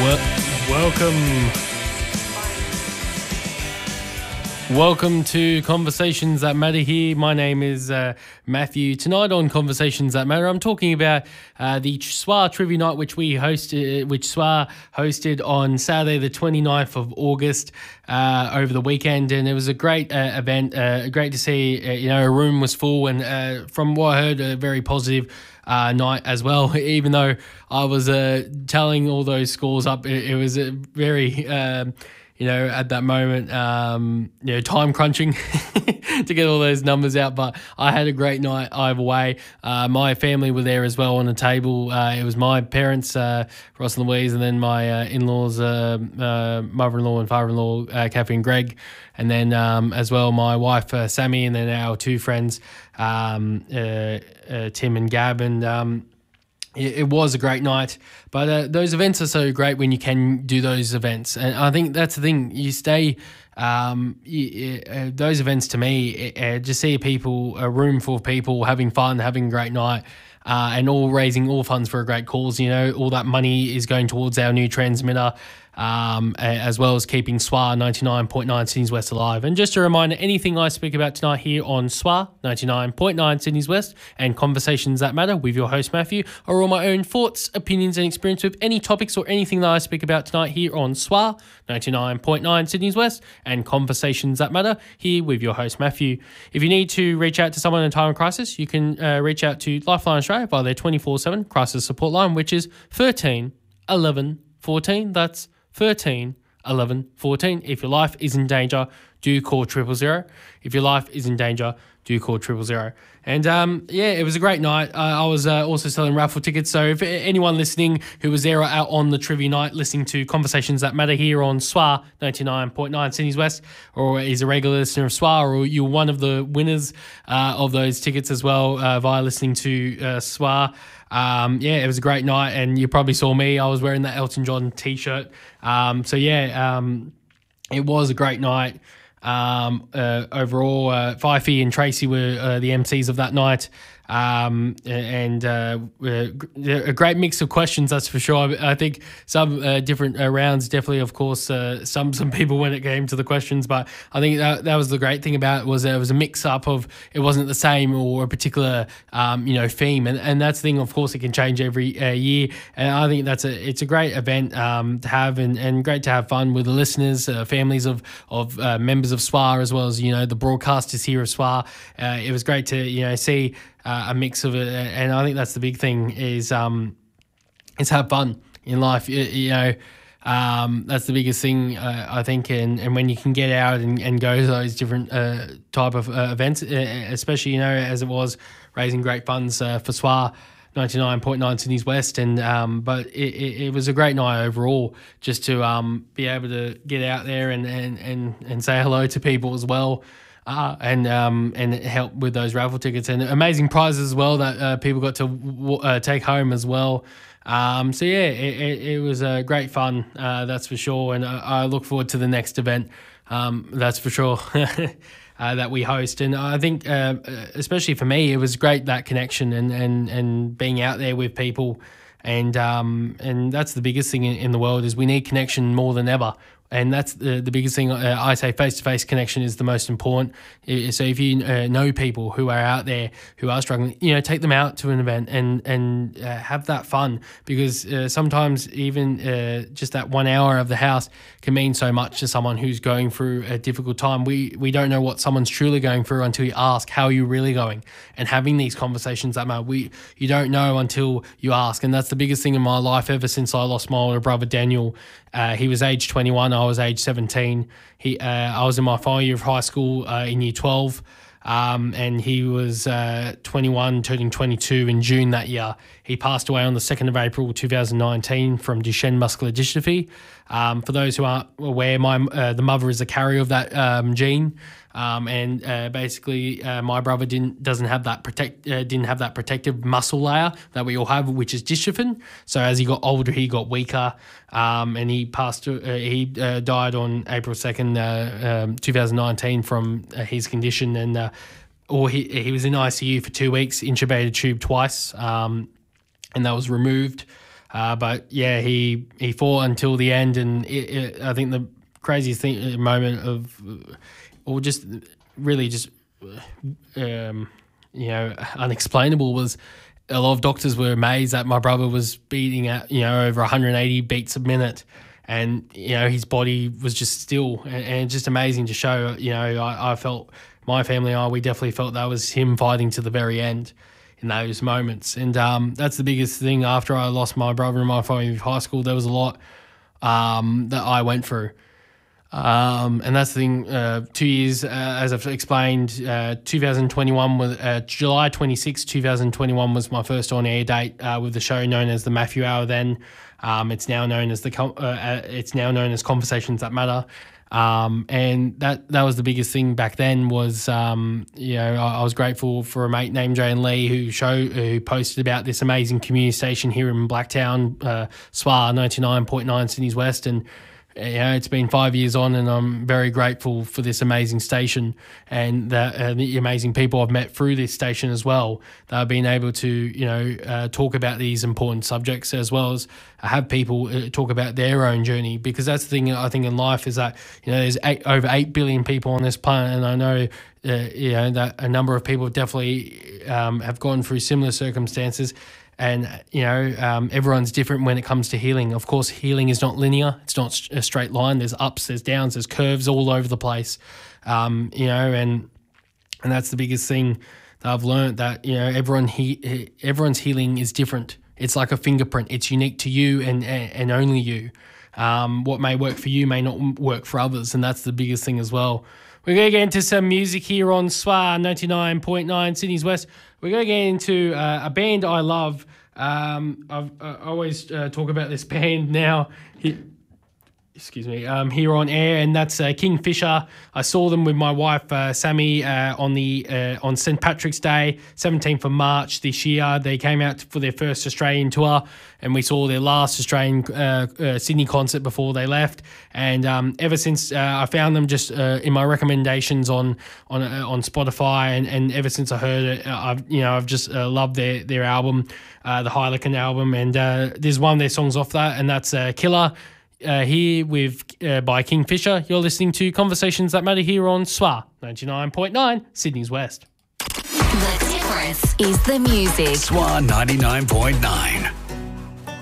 Welcome to Conversations That Matter here. My name is Matthew. Tonight on Conversations That Matter, I'm talking about the SWA Trivia Night, which SWA hosted on Saturday, the 29th of August, over the weekend, and it was a great event. Great to see, a room was full, and from what I heard, a very positive night as well. Even though I was telling all those scores up, it was a very at that moment, time crunching to get all those numbers out. But I had a great night either way. My family were there as well on the table. It was my parents, Ross and Louise, and then my in-laws, mother-in-law and father-in-law, Kathy and Greg. And then as well, my wife, Sammy, and then our two friends, Tim and Gab. And it was a great night, but those events are so great when you can do those events. And I think that's the thing. You stay, those events to me, just see a room full of people having fun, having a great night, and all raising all funds for a great cause. All that money is going towards our new transmitter, as well as keeping SWA 99.9 Sydney's West alive. And just a reminder, anything I speak about tonight here on SWA 99.9 Sydney's West and Conversations That Matter with your host Matthew are all my own thoughts, opinions and experience with any topics or anything that I speak about tonight here on SWA 99.9 Sydney's West and Conversations That Matter here with your host Matthew. If you need to reach out to someone in a time of crisis, you can reach out to Lifeline Australia via their 24/7 crisis support line, which is 13 11 14. That's 13 11 14. If your life is in danger, do call 000. If your life is in danger, do call 000. And it was a great night. I was also selling raffle tickets. So if anyone listening who was there out on the trivia night listening to Conversations That Matter here on SWA 99.9 Sydney's West, or is a regular listener of SWA, or you're one of the winners of those tickets as well via listening to SWA. It was a great night, and you probably saw me. I was wearing that Elton John T-shirt. It was a great night. Overall, Fifey and Tracy were the MCs of that night. A great mix of questions, that's for sure. I think some different rounds, definitely, of course, some people when it came to the questions, but I think that was the great thing about it, was it was a mix-up of, it wasn't the same or a particular, theme, and that's the thing, of course, it can change every year, and I think it's a great event to have, and great to have fun with the listeners, families of members of SWA, as well as, the broadcasters here of SWA. It was great to, see a mix of it, and I think that's the big thing is have fun in life. That's the biggest thing, I think, and when you can get out and go to those different type of events, especially as it was raising great funds for SWA 99.9 Sydney's West, and but it was a great night overall, just to be able to get out there and say hello to people as well. And help with those raffle tickets, and amazing prizes as well that people got to take home as well. It was great fun, that's for sure, and I look forward to the next event, that's for sure, that we host. And I think, especially for me, it was great, that connection and being out there with people, and that's the biggest thing in the world, is we need connection more than ever. And that's the biggest thing. I say face-to-face connection is the most important. So if you know people who are out there who are struggling, take them out to an event and have that fun, because sometimes even just that 1 hour of the house can mean so much to someone who's going through a difficult time. We don't know what someone's truly going through until you ask, how are you really going? And having these conversations that matter, you don't know until you ask. And that's the biggest thing in my life ever since I lost my older brother, Daniel. He was age 21, I was age 17. I was in my final year of high school in year 12, and he was 21, turning 22 in June that year. He passed away on the 2nd of April 2019 from Duchenne muscular dystrophy. For those who aren't aware, the mother is a carrier of that gene. Basically, my brother didn't have that protective muscle layer that we all have, which is dystrophin. So as he got older, he got weaker, and he passed. He died on April 2nd, 2019 from his condition, and he was in ICU for 2 weeks, intubated tube twice, and that was removed. But yeah, he fought until the end, and I think the craziest moment of, or just really just, unexplainable was a lot of doctors were amazed that my brother was beating at, over 180 beats a minute. And, his body was just still, and just amazing to show. I felt, my family and I, we definitely felt that was him fighting to the very end in those moments. And that's the biggest thing. After I lost my brother in my final year of high school, there was a lot that I went through. And that's the thing, 2 years, as I've explained, 2021 was July 26, 2021 was my first on-air date with the show known as the Matthew Hour then. It's now known as Conversations That Matter. And that was the biggest thing back then was, I was grateful for a mate named Jay and Lee who posted about this amazing community station here in Blacktown, SWA 99.9 Sydney's West. And it's been 5 years on, and I'm very grateful for this amazing station and the amazing people I've met through this station as well. That I've been able to, talk about these important subjects, as well as have people talk about their own journey, because that's the thing I think in life is that, there's over 8 billion people on this planet, and I know that a number of people definitely have gone through similar circumstances. And, everyone's different when it comes to healing. Of course, healing is not linear. It's not a straight line. There's ups, there's downs, there's curves all over the place, and that's the biggest thing that I've learned, that, everyone's healing is different. It's like a fingerprint. It's unique to you and only you. What may work for you may not work for others, and that's the biggest thing as well. We're going to get into some music here on SWA 99.9 Sydney's West. We're going to get into a band I love. I always talk about this band now. Here on air, and that's Kingfisher. I saw them with my wife Sammy on St Patrick's Day, 17th of March this year. They came out for their first Australian tour, and we saw their last Australian Sydney concert before they left. And ever since I found them just in my recommendations on Spotify, and ever since I heard it, I've just loved their album, the Harlequin album, and there's one of their songs off that, and that's Killer. Here by Kingfisher. You're listening to Conversations That Matter here on SWA 99.9 Sydney's West. The difference is the music. SWA 99.9.